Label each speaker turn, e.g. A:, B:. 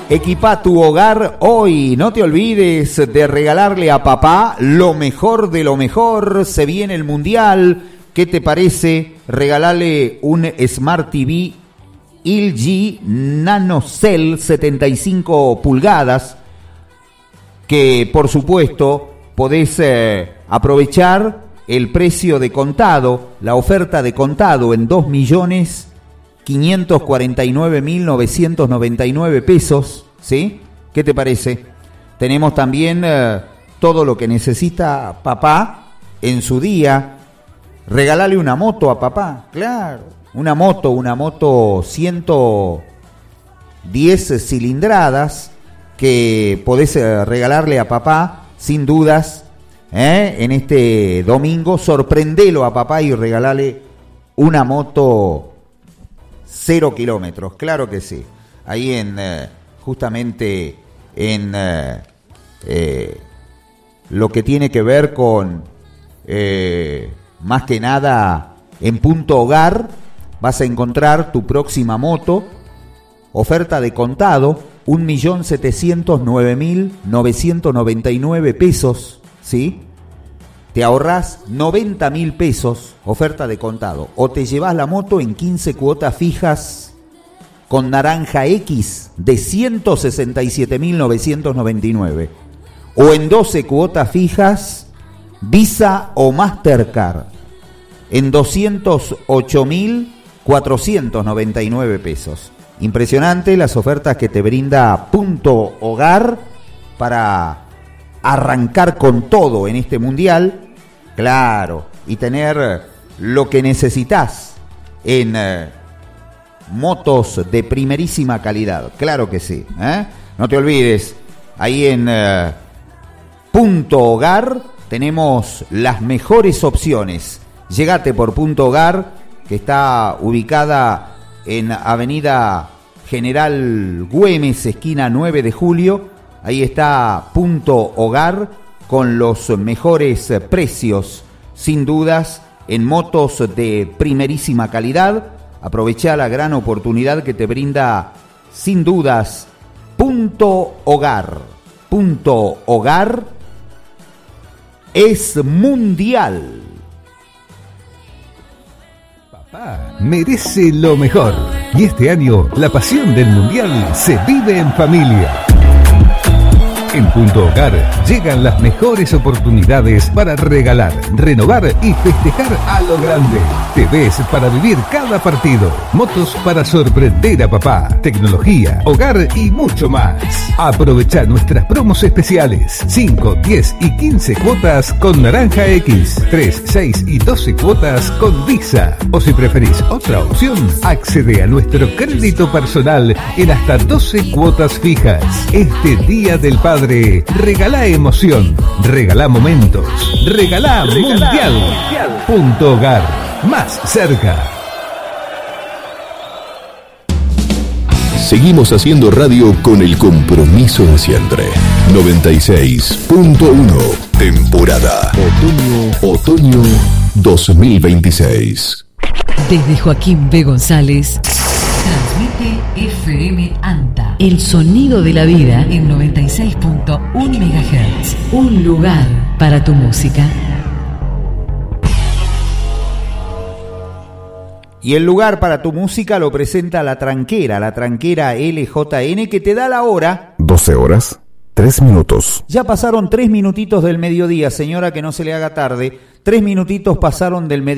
A: Equipa tu hogar hoy. No te olvides de regalarle a papá lo mejor de lo mejor. Se viene el Mundial. ¿Qué te parece? Regalale un Smart TV LG NanoCell 75 pulgadas. Que por supuesto podés aprovechar el precio de contado, la oferta de contado en 2.549.999 pesos, ¿sí? ¿Qué te parece? Tenemos también todo lo que necesita papá en su día. Regalale una moto a papá, claro, una moto 110 cilindradas que podés regalarle a papá sin dudas. En este domingo, sorprendelo a papá y regalale una moto 0 kilómetros, claro que sí. Ahí justamente en lo que tiene que ver con, más que nada, en Punto Hogar, vas a encontrar tu próxima moto, oferta de contado, 1.709.999 pesos. ¿Sí? Te ahorrás 90.000 pesos, oferta de contado, o te llevas la moto en 15 cuotas fijas con naranja X de 167.999, o en 12 cuotas fijas Visa o Mastercard en 208.499 pesos. Impresionante las ofertas que te brinda Punto Hogar para arrancar con todo en este Mundial, claro, y tener lo que necesitas en motos de primerísima calidad, claro que sí, ¿eh? No te olvides, ahí en Punto Hogar tenemos las mejores opciones. Llegate por Punto Hogar, que está ubicada en Avenida General Güemes, esquina 9 de Julio, ahí está Punto Hogar con los mejores precios, sin dudas, en motos de primerísima calidad. Aprovecha la gran oportunidad que te brinda, sin dudas, Punto Hogar. Punto Hogar es mundial.
B: Papá merece lo mejor. Y este año, la pasión del mundial se vive en familia. En Punto Hogar llegan las mejores oportunidades para regalar, renovar y festejar a lo grande. TVs para vivir cada partido, motos para sorprender a papá, tecnología, hogar y mucho más. Aprovecha nuestras promos especiales: 5, 10 y 15 cuotas con naranja X, 3, 6 y 12 cuotas con Visa. O si preferís otra opción, accede a nuestro crédito personal en hasta 12 cuotas fijas. Este Día del Padre, regalá emoción, regalá momentos, regalá mundial. Punto Hogar, más cerca.
C: Seguimos haciendo radio con el compromiso de siempre. 96.1, temporada Otoño 2026.
D: Desde Joaquín B. González, transmite FM ANTA, el sonido de la vida en 96.1 MHz. Un lugar para tu música.
A: Y el lugar para tu música lo presenta la tranquera LJN, que te da la hora.
E: 12 horas, 3 minutos.
A: Ya pasaron 3 minutitos del mediodía, señora, que no se le haga tarde. 3 minutitos pasaron del mediodía.